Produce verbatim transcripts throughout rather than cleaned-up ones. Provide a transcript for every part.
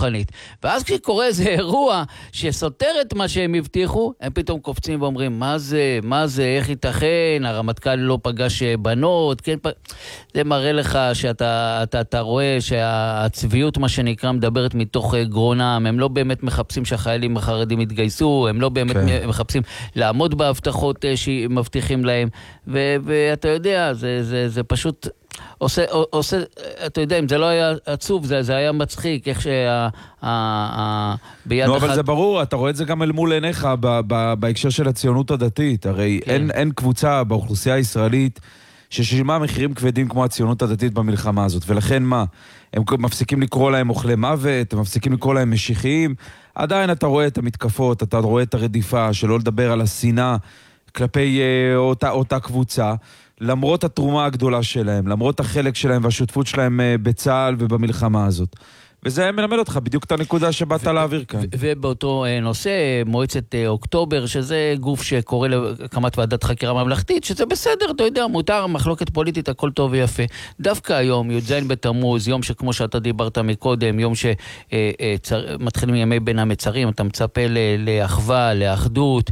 כוחנית. ואז כשקורה איזה אירוע שסותר את מה שהם הבטיחו, הם פתאום קופצים ואומרים, מה זה, מה זה, איך ייתכן, הרמטכ"ל לא פגש בנות, כן, פ... זה מראה לך שאתה אתה, אתה רואה שהצביעות, מה שנקרא, מדברת מתוך גרונם, הם לא באמת מחפשים שהחיילים החרדים יתגייסו, הם לא באמת כן. מחפשים לעמוד בהבטחות שמבטיחים להם, ו- ואתה יודע, זה, זה, זה פשוט עושה, עושה, אתה יודע, אם זה לא היה עצוב, זה, זה היה מצחיק, איך שה... ה, ה, ביד נו, אחת... אבל זה ברור, אתה רואה את זה גם אל מול עיניך, ב- ב- בהקשר של הציונות הדתית, הרי כן. אין, אין קבוצה באוכלוסייה הישראלית, ששילמה מחירים כבדים כמו הציונות הדתית במלחמה הזאת, ולכן מה? הם מפסיקים לקרוא להם אוכלי מוות, הם מפסיקים לקרוא להם משיחיים, עדיין אתה רואה את המתקפות, אתה רואה את הרדיפה, שלא לדבר על השנאה כלפי אה, אותה, אותה קבוצה, למרות התרומה הגדולה שלהם, למרות החלק שלהם והשותפות שלהם אה, בצה"ל ובמלחמה הזאת. וזה מלמד אותך בדיוק את הנקודה שבאת להעביר כאן. ובאותו נושא, מועצת אוקטובר, שזה גוף שקורא להקמת ועדת חקירה ממלכתית, שזה בסדר, אתה יודע, מותר, מחלוקת פוליטית, הכל טוב ויפה. דווקא היום, י"ז בתמוז, יום שכמו שאתה דיברת מקודם, יום שמתחילים ימי בין המצרים, אתה מצפה לאחווה, לאחדות,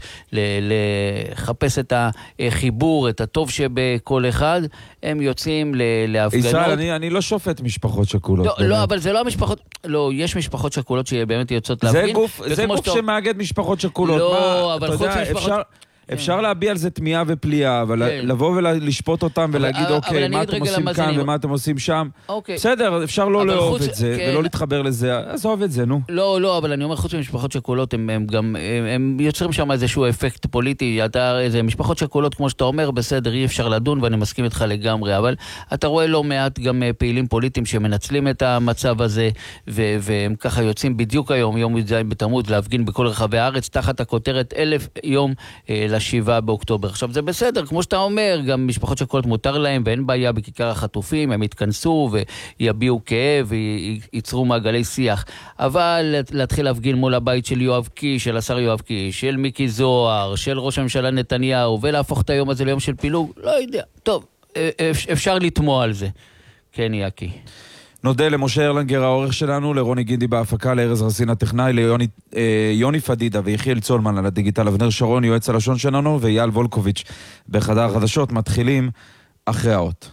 לחפש את החיבור, את הטוב שבכל אחד, הם יוצאים להפגנות. ישראל, אני, אני לא שופט משפחות שכולות. לא, לא, אבל זה לא המשפחות, לא, יש משפחות שכולות שבאמת יוצאות להפגין. זה גוף, זה גוף שאתה... שמאגד משפחות שכולות. לא, מה, אבל חוץ יודע, משפחות... אפשר... אפשר להביע על זה תמיהה ופליאה, אבל כן. לבוא ולשפוט אותם ולהגיד, אבל, אוקיי, אבל מה אתם עושים למאזינים. כאן ומה אתם עושים שם. אוקיי. בסדר, אפשר לא לאהוב חוץ, את זה, כן. ולא להתחבר לזה, אז אוהב את זה, נו. לא, לא, אבל אני אומר, חוץ ממשפחות שכולות, הם, הם גם, הם, הם יוצרים שם איזשהו אפקט פוליטי, אתה, איזה משפחות שכולות, כמו שאתה אומר, בסדר, אי אפשר לדון, ואני מסכים איתך לגמרי, אבל אתה רואה לא מעט גם פעילים פוליטיים שמנצלים את המצב הזה, ו- והם ככה יוצאים בדיוק היום, יום י"ז בתמוז, להפגין בכל רחבי הארץ, תחת הכותרת אלף יום אה, לשבעה באוקטובר. עכשיו זה בסדר, כמו שאתה אומר, גם משפחות שכולות מותר להם, ואין בעיה בכיכר החטופים, הם יתכנסו ויביעו כאב וייצרו מעגלי שיח. אבל להתחיל להפגין מול הבית של יואב קיש, של השר יואב קיש, של מיקי זוהר, של ראש הממשלה נתניהו, ולהפוך את היום הזה ליום של פילוג, לא יודע. טוב, אפשר לתמוע על זה. כן, יאקי. נודה למשה ארלנגר העורך שלנו, לרוני גינדי בהפקה, לארז רסין הטכנאי, ליוני אה, יוני פדידה ויחיאל צולמן על הדיגיטל, אבנר שרון יועץ הלשון שלנו, ואייל וולקוביץ' בחדר החדשות. מתחילים אחרי האות.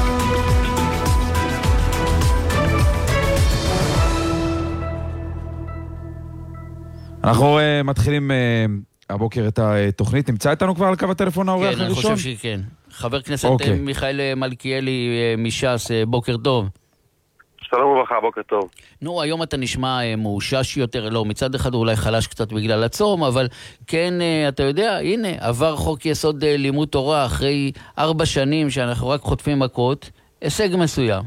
אנחנו uh, מתחילים uh, הבוקר את התוכנית. נמצא איתנו כבר על קו הטלפון העורך כן, הראשון? כן, אני חושב שכן. חבר כנסת okay. מיכאל מלכיאלי מש"ס, בוקר טוב. שלום וברכה, בוקר טוב. נו, היום אתה נשמע מאושש יותר, לא, מצד אחד אולי חלש קצת בגלל הצום, אבל כן, אתה יודע, הנה, עבר חוק יסוד לימוד תורה אחרי ארבע שנים שאנחנו רק חוטפים מכות, הישג מסוים.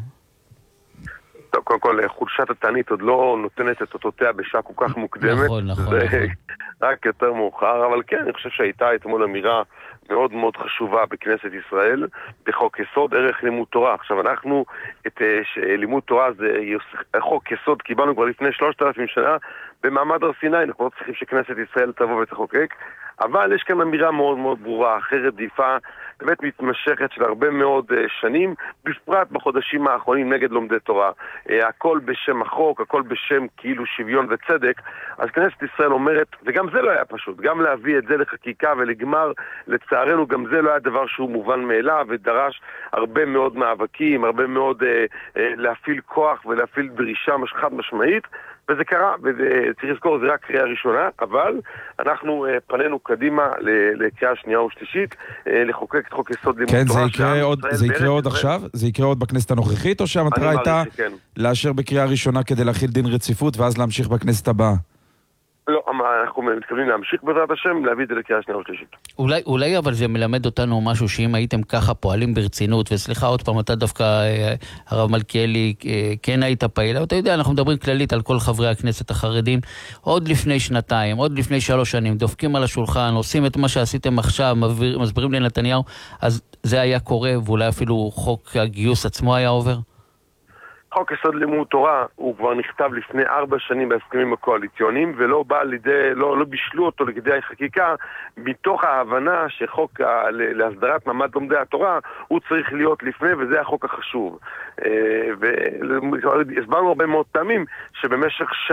טוב, קודם כל, חולשת התענית עוד לא נותנת את אותותיה בשעה כל כך מוקדמת. נכון, נכון. זה נכון. רק יותר מאוחר, אבל כן, אני חושב שהייתה אתמול אמירה מאוד מאוד חשובה בכנסת ישראל, בחוק יסוד, ערך לימוד תורה. עכשיו, אנחנו, את לימוד תורה זה חוק יסוד, קיבלנו כבר לפני שלושת אלפים שנה, במעמד הר סיני, אנחנו לא צריכים שכנסת ישראל תבוא ותחוקק, אבל יש כאן אמירה מאוד מאוד ברורה, אחרי רדיפה באמת מתמשכת של הרבה מאוד uh, שנים, בפרט בחודשים האחרונים נגד לומדי תורה. Uh, הכל בשם החוק, הכל בשם כאילו שוויון וצדק. אז כנסת ישראל אומרת, וגם זה לא היה פשוט, גם להביא את זה לחקיקה ולגמר, לצערנו גם זה לא היה דבר שהוא מובן מאליו, ודרש הרבה מאוד מאבקים, הרבה מאוד uh, uh, להפעיל כוח ולהפעיל דרישה חד משמעית, וזה קרה, וצריך לזכור, זה רק קריאה ראשונה, אבל אנחנו uh, פנינו קדימה לקריאה שנייה ושלישית, uh, לחוקק את חוק יסוד לימוד כן, תורה. כן, זה יקרה עוד, זה יקרה עוד עכשיו? זה יקרה עוד בכנסת הנוכחית, או שהמטרה הייתה לאשר בקריאה ראשונה כדי להחיל דין רציפות, ואז להמשיך בכנסת הבאה? לא, אנחנו מתכוונים להמשיך בעזרת השם, להביא את זה לקריאה שנייה ושלישית. אולי, אולי אבל זה מלמד אותנו משהו שאם הייתם ככה פועלים ברצינות, וסליחה עוד פעם, אתה דווקא, הרב מלכיאלי, כן היית פעיל, אתה יודע, אנחנו מדברים כללית על כל חברי הכנסת החרדים, עוד לפני שנתיים, עוד לפני שלוש שנים, דופקים על השולחן, עושים את מה שעשיתם עכשיו, מסבירים לנתניהו, אז זה היה קורה, ואולי אפילו חוק הגיוס עצמו היה עובר? חוק יסוד לימוד תורה הוא כבר נכתב לפני ארבע שנים בהסכמים הקואליציוניים, ולא בא לידי, לא, לא בישלו אותו לכדי חקיקה, מתוך ההבנה שחוק להסדרת מעמד לומדי התורה הוא צריך להיות לפני, וזה החוק החשוב. והסברנו הרבה מאוד פעמים שבמשך